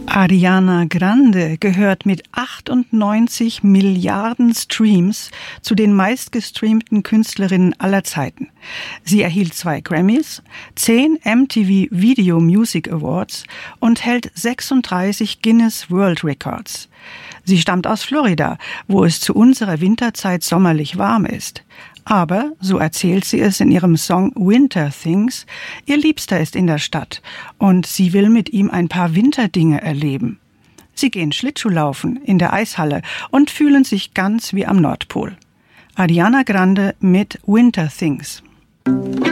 Ariana Grande gehört mit 98 Milliarden Streams zu den meistgestreamten Künstlerinnen aller Zeiten. Sie erhielt 2 Grammys, 10 MTV Video Music Awards und hält 36 Guinness World Records. Sie stammt aus Florida, wo es zu unserer Winterzeit sommerlich warm ist. Aber, so erzählt sie es in ihrem Song Winter Things, ihr Liebster ist in der Stadt und sie will mit ihm ein paar Winterdinge erleben. Sie gehen Schlittschuhlaufen in der Eishalle und fühlen sich ganz wie am Nordpol. Ariana Grande mit Winter Things.